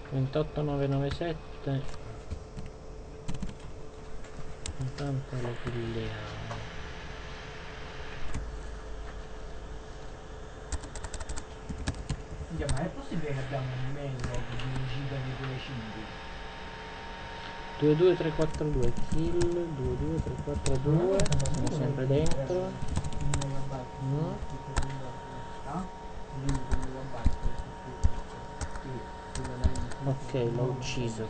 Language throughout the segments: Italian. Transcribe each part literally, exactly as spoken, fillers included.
ventotto novecentonovantasette. Intanto lo pigliamo. Minchia, ma è possibile che abbiamo un mezzo di uscita di quelle cinque? due due tre quattro due kill, due due tre quattro due, siamo sempre dentro. Mm. Ok, l'ho ucciso.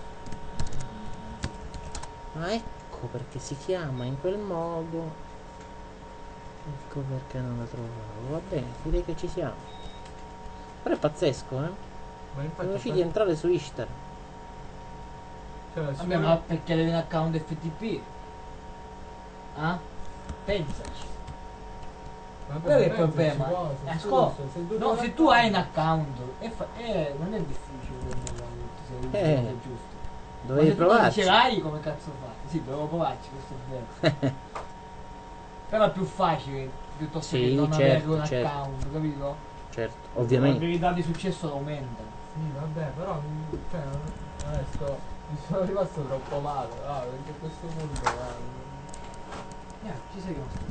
Ma ecco perché si chiama in quel modo. Ecco perché non la trovavo. Va bene, direi che ci siamo. Però è pazzesco, eh? Ma infatti Siamo riusciti a entrare su Ishtar. cioè, Vabbè, ma perché avevi un account F T P? Ah? Pensaci. Quello è il problema. Eh, ascolta, no, se tu hai un account, è fa- è- non è difficile prenderla se usi Eh, il modo giusto. dovevi Ma se tu non provarci. ce l'hai, come cazzo fai? Sì, dovevo provarci, questo è vero. Però è più facile piuttosto Sì, che non certo, avere un certo. account, capito? Certo, La ovviamente. probabilità di successo aumenta. Sì, vabbè, però mm, cioè, onesto, mi sono rimasto troppo male, ah, perché a questo punto ah, Eh, ci sei rimasto.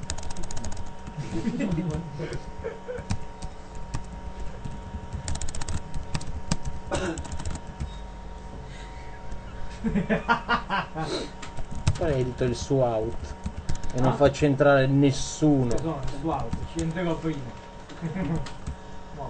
Poi edito il suo out e non Ah? faccio entrare nessuno. No, wow, ci entrerò prima. No,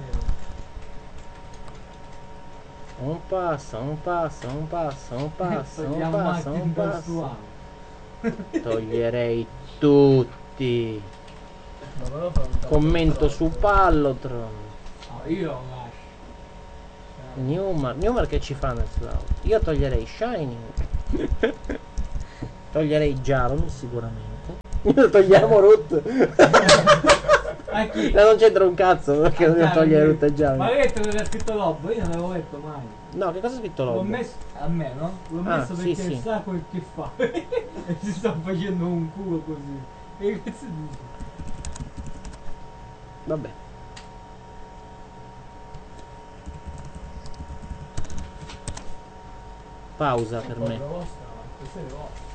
Un passo, un passo, un passo, un passo, un togliamo passo, Martin un dal passo. suo. Toglierei tutti. ma però fa un Commento tappo su troppo. Pallotron. Ah, io lo lascio. Newmar, Newmar che ci fa nel suo out? Io toglierei Shining. Toglierei Jaron sicuramente. Io togliamo Root. A chi? No, non c'entra un cazzo perché Ah, dobbiamo già, togliere lui. Root e Jaron. Ma hai letto dove ha scritto Lobo? Io non l'avevo letto mai. No, che cosa ha scritto L'ho Lobo? messo a me, no? L'ho Ah, messo sì, perché sì. sa quel che fa. E si sta facendo un culo così. E che cazzo dici? Vabbè. Pausa per Poi me. proposta, queste le vostre.